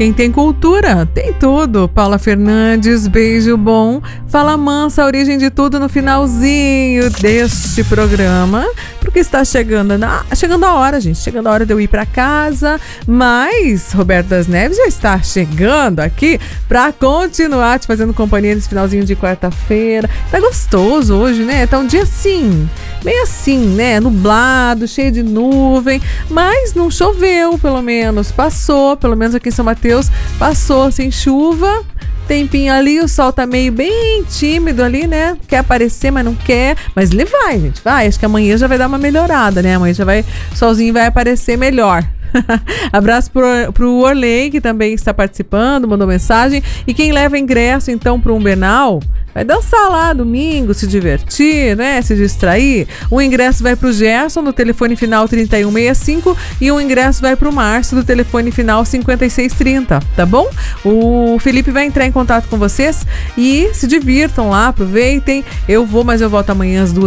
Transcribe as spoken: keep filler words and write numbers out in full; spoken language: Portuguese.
Quem tem cultura, tem tudo. Paula Fernandes, beijo bom. Fala mansa, a origem de tudo no finalzinho deste programa, porque está chegando, na, chegando a hora, gente. Chegando a hora de eu ir para casa, mas Roberto das Neves já está chegando aqui para continuar te fazendo companhia nesse finalzinho de quarta-feira. Tá gostoso hoje, né? Tá um dia assim, meio assim, né? Nublado, cheio de nuvem, mas não choveu, pelo menos. Passou, pelo menos aqui em São Mateus, passou sem chuva. Tempinho ali, o sol tá meio bem tímido ali, né? Quer aparecer, mas não quer. Mas ele vai, gente, vai. Acho que amanhã já vai dar uma melhorada, né? Amanhã já vai, o solzinho vai aparecer melhor. Abraço pro, pro Orley, que também está participando, mandou mensagem. E quem leva ingresso, então, pro Umbernal, vai dançar lá domingo, se divertir, né? Se distrair. O ingresso vai pro Gerson, no telefone final trinta e um sessenta e cinco, e o ingresso vai pro Márcio, do telefone final cinquenta e seis trinta, tá bom? O Felipe vai entrar em contato com vocês e se divirtam lá, aproveitem. Eu vou, mas eu volto amanhã às duas